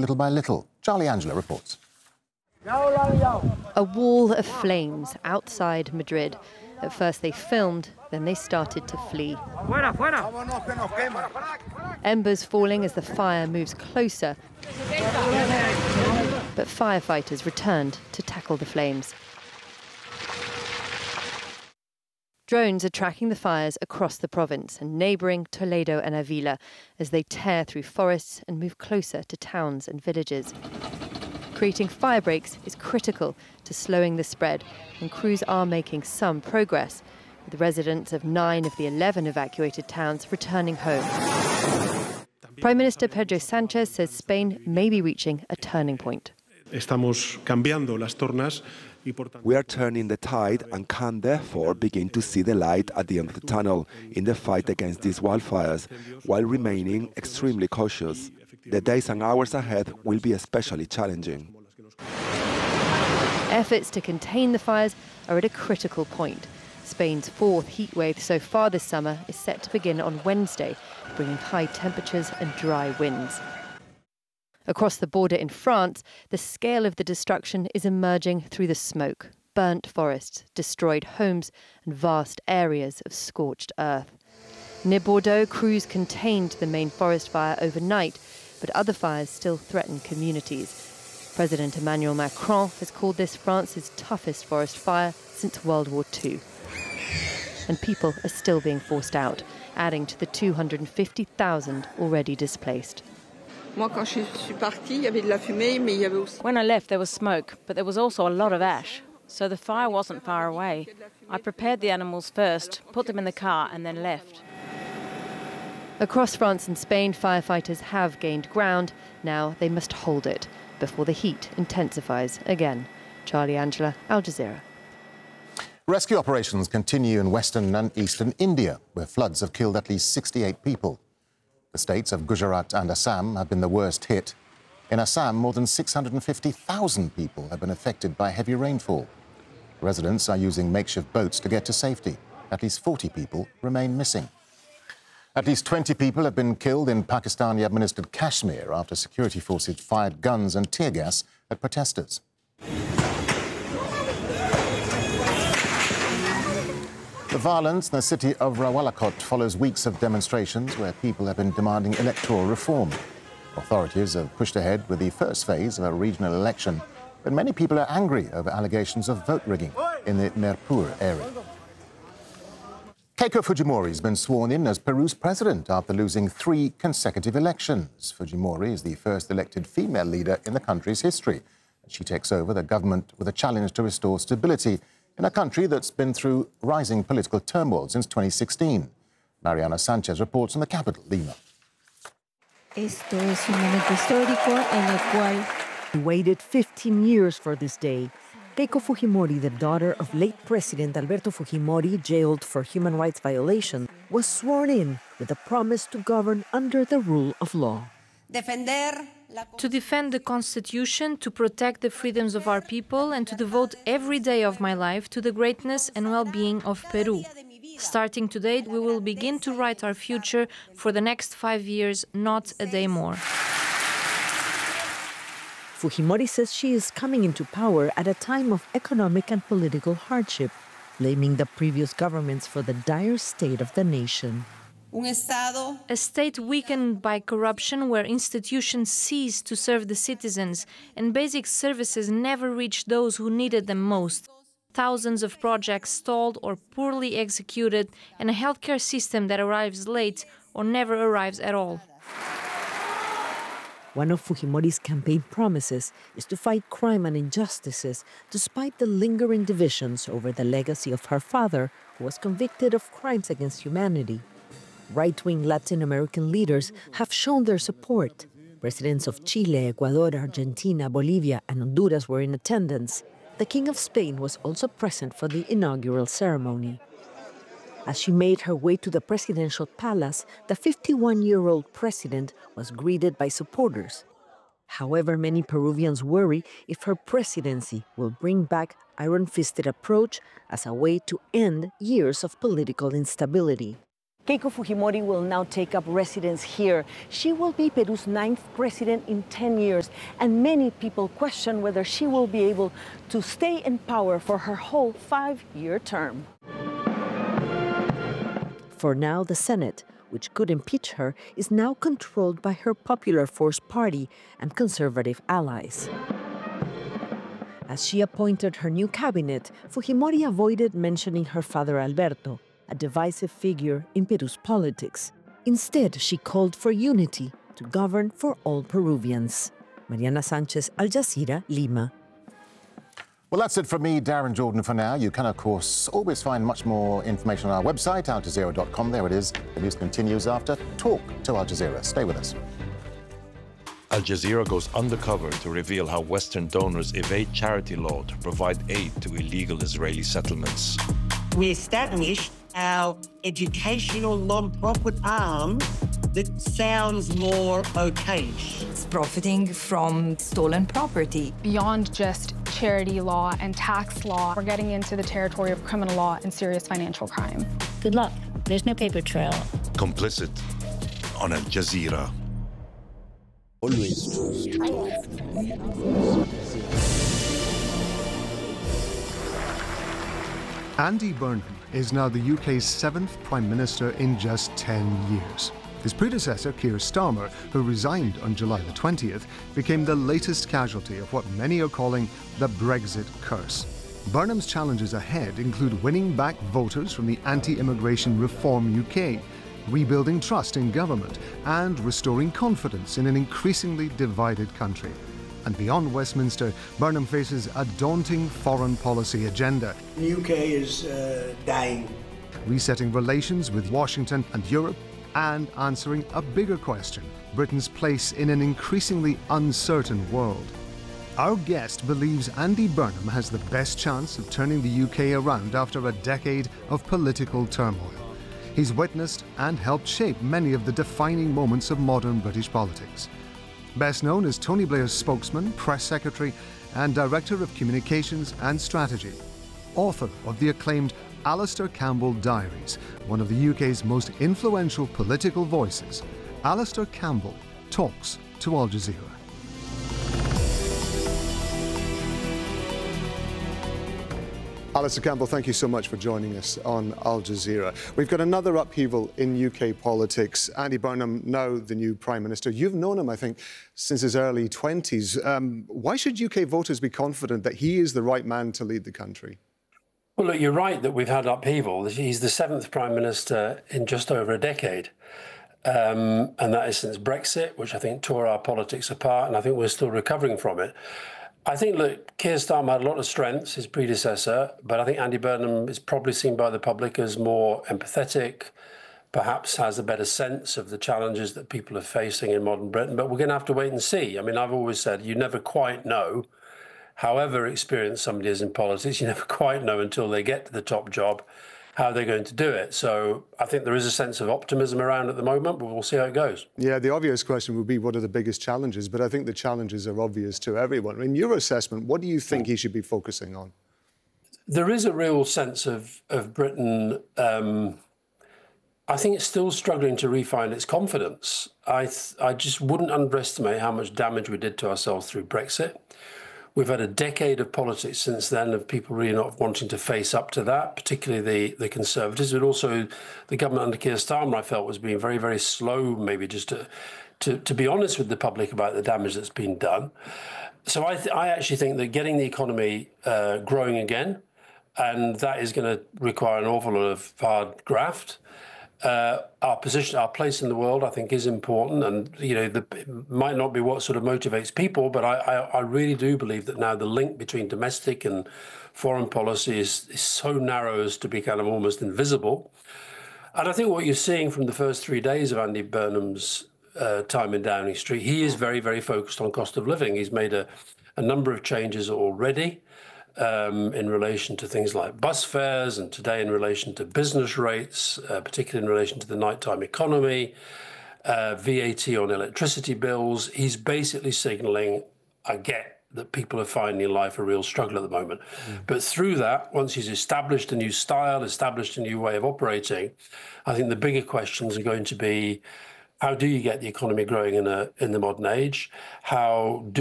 little by little. Charlie Angela reports. A wall of flames outside Madrid. At first they filmed, then they started to flee. Embers falling as the fire moves closer. But firefighters returned to tackle the flames. Drones are tracking the fires across the province and neighbouring Toledo and Avila as they tear through forests and move closer to towns and villages. Creating fire breaks is critical to slowing the spread, and crews are making some progress, with residents of 9 of the 11 evacuated towns returning home. Prime Minister Pedro Sánchez says Spain may be reaching a turning point. We are turning the tide and can therefore begin to see the light at the end of the tunnel in the fight against these wildfires, while remaining extremely cautious. The days and hours ahead will be especially challenging. Efforts to contain the fires are at a critical point. Spain's 4th heatwave so far this summer is set to begin on Wednesday, bringing high temperatures and dry winds. Across the border in France, the scale of the destruction is emerging through the smoke. Burnt forests, destroyed homes, and vast areas of scorched earth. Near Bordeaux, crews contained the main forest fire overnight, but other fires still threaten communities. President Emmanuel Macron has called this France's toughest forest fire since World War II. And people are still being forced out, adding to the 250,000 already displaced. When I left, there was smoke, but there was also a lot of ash. So the fire wasn't far away. I prepared the animals first, put them in the car, and then left. Across France and Spain, firefighters have gained ground. Now they must hold it before the heat intensifies again. Charlie Angela, Al Jazeera. Rescue operations continue in western and eastern India, where floods have killed at least 68 people. The states of Gujarat and Assam have been the worst hit. In Assam, more than 650,000 people have been affected by heavy rainfall. Residents are using makeshift boats to get to safety. At least 40 people remain missing. At least 20 people have been killed in Pakistani-administered Kashmir after security forces fired guns and tear gas at protesters. The violence in the city of Rawalakot follows weeks of demonstrations where people have been demanding electoral reform. Authorities have pushed ahead with the first phase of a regional election, but many people are angry over allegations of vote rigging in the Mirpur area. Keiko Fujimori has been sworn in as Peru's president after losing 3 consecutive elections. Fujimori is the first elected female leader in the country's history. She takes over the government with a challenge to restore stability in a country that's been through rising political turmoil since 2016. Mariana Sanchez reports from the capital, Lima. Esto es un momento histórico en el cual we waited 15 years for this day. Keiko Fujimori, the daughter of late President Alberto Fujimori, jailed for human rights violation, was sworn in with a promise to govern under the rule of law. To defend the Constitution, to protect the freedoms of our people, and to devote every day of my life to the greatness and well-being of Peru. Starting today, we will begin to write our future for the next 5 years, not a day more. Fujimori says she is coming into power at a time of economic and political hardship, blaming the previous governments for the dire state of the nation. A state weakened by corruption, where institutions ceased to serve the citizens and basic services never reached those who needed them most. Thousands of projects stalled or poorly executed, and a healthcare system that arrives late or never arrives at all. One of Fujimori's campaign promises is to fight crime and injustices, despite the lingering divisions over the legacy of her father, who was convicted of crimes against humanity. Right-wing Latin American leaders have shown their support. Presidents of Chile, Ecuador, Argentina, Bolivia, and Honduras were in attendance. The King of Spain was also present for the inaugural ceremony. As she made her way to the presidential palace, the 51-year-old president was greeted by supporters. However, many Peruvians worry if her presidency will bring back iron-fisted approach as a way to end years of political instability. Keiko Fujimori will now take up residence here. She will be Peru's 9th president in 10 years, and many people question whether she will be able to stay in power for her whole 5-year term. For now, the Senate, which could impeach her, is now controlled by her Popular Force Party and conservative allies. As she appointed her new cabinet, Fujimori avoided mentioning her father Alberto, a divisive figure in Peru's politics. Instead, she called for unity to govern for all Peruvians. Mariana Sanchez, Al Jazeera, Lima. Well, that's it from me, Darren Jordan, for now. You can, of course, always find much more information on our website, aljazeera.com. There it is. The news continues after Talk to Al Jazeera. Stay with us. Al Jazeera goes undercover to reveal how Western donors evade charity law to provide aid to illegal Israeli settlements. We established our educational non-profit arm that sounds more okayish. It's profiting from stolen property. Beyond just charity law and tax law, we're getting into the territory of criminal law and serious financial crime. Good luck. There's no paper trail. Complicit on Al Jazeera. Always true. Andy Burnham is now the UK's 7th Prime Minister in just 10 years. His predecessor, Keir Starmer, who resigned on July the 20th, became the latest casualty of what many are calling the Brexit curse. Burnham's challenges ahead include winning back voters from the anti-immigration Reform UK, rebuilding trust in government, and restoring confidence in an increasingly divided country. And beyond Westminster, Burnham faces a daunting foreign policy agenda. The UK is dying. Resetting relations with Washington and Europe, and answering a bigger question, Britain's place in an increasingly uncertain world. Our guest believes Andy Burnham has the best chance of turning the UK around after a decade of political turmoil. He's witnessed and helped shape many of the defining moments of modern British politics. Best known as Tony Blair's spokesman, press secretary, and director of communications and strategy. Author of the acclaimed Alastair Campbell Diaries, one of the UK's most influential political voices. Alastair Campbell talks to Al Jazeera. Alastair Campbell, thank you so much for joining us on Al Jazeera. We've got another upheaval in UK politics. Andy Burnham, now the new Prime Minister. You've known him, I think, since his early 20s. Why should UK voters be confident that he is the right man to lead the country? Well, look, you're right that we've had upheaval. He's the 7th Prime Minister in just over a decade. And that is since Brexit, which I think tore our politics apart, and I think we're still recovering from it. I think, look, Keir Starmer had a lot of strengths, his predecessor, but I think Andy Burnham is probably seen by the public as more empathetic, perhaps has a better sense of the challenges that people are facing in modern Britain. But we're going to have to wait and see. I mean, I've always said you never quite know, however experienced somebody is in politics, you never quite know until they get to the top job how they're going to do it. So I think there is a sense of optimism around at the moment, but we'll see how it goes. Yeah, the obvious question would be, what are the biggest challenges? But I think the challenges are obvious to everyone. In your assessment, what do you think he should be focusing on? There is a real sense of Britain, I think it's still struggling to refine its confidence. I just wouldn't underestimate how much damage we did to ourselves through Brexit. We've had a decade of politics since then of people really not wanting to face up to that, particularly the Conservatives, but also the government under Keir Starmer, I felt, was being very, very slow, maybe just to be honest with the public about the damage that's been done. So I actually think that getting the economy growing again, and that is going to require an awful lot of hard graft. Our position, our place in the world, I think, is important, and it might not be what sort of motivates people, but I really do believe that now the link between domestic and foreign policy is so narrow as to be kind of almost invisible. And I think what you're seeing from the first 3 days of Andy Burnham's time in Downing Street, he is very, very focused on cost of living. He's made a number of changes already. In relation to things like bus fares, and today in relation to business rates, particularly in relation to the nighttime economy, VAT on electricity bills. He's basically signalling, I get that people are finding in life a real struggle at the moment. But through that, once he's established a new style, established a new way of operating, I think the bigger questions are going to be, how do you get the economy growing in the modern age? How do